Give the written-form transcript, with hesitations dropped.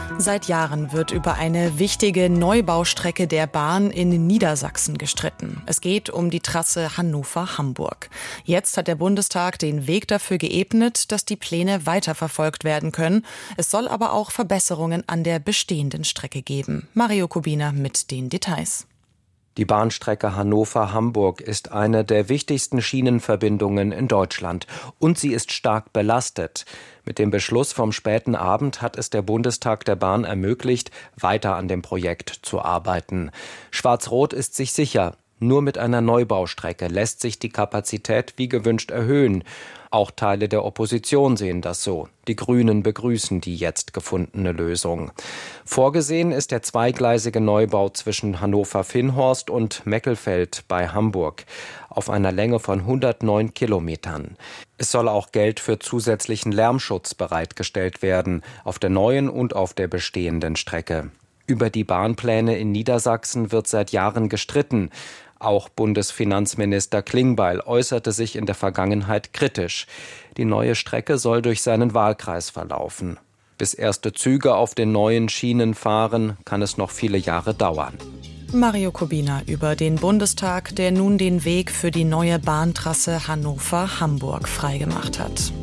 Seit Jahren wird über eine wichtige Neubaustrecke der Bahn in Niedersachsen gestritten. Es geht um die Trasse Hannover-Hamburg. Jetzt hat der Bundestag den Weg dafür geebnet, dass die Pläne weiterverfolgt werden können. Es soll aber auch Verbesserungen an der bestehenden Strecke geben. Mario Kubina mit den Details. Die Bahnstrecke Hannover-Hamburg ist eine der wichtigsten Schienenverbindungen in Deutschland. Und sie ist stark belastet. Mit dem Beschluss vom späten Abend hat es der Bundestag der Bahn ermöglicht, weiter an dem Projekt zu arbeiten. Schwarz-Rot ist sich sicher, nur mit einer Neubaustrecke lässt sich die Kapazität wie gewünscht erhöhen. Auch Teile der Opposition sehen das so. Die Grünen begrüßen die jetzt gefundene Lösung. Vorgesehen ist der zweigleisige Neubau zwischen Hannover-Vinnhorst und Meckelfeld bei Hamburg auf einer Länge von 109 Kilometern. Es soll auch Geld für zusätzlichen Lärmschutz bereitgestellt werden, auf der neuen und auf der bestehenden Strecke. Über die Bahnpläne in Niedersachsen wird seit Jahren gestritten. Auch Bundesfinanzminister Klingbeil äußerte sich in der Vergangenheit kritisch. Die neue Strecke soll durch seinen Wahlkreis verlaufen. Bis erste Züge auf den neuen Schienen fahren, kann es noch viele Jahre dauern. Mario Kubina über den Bundestag, der nun den Weg für die neue Bahntrasse Hannover-Hamburg freigemacht hat.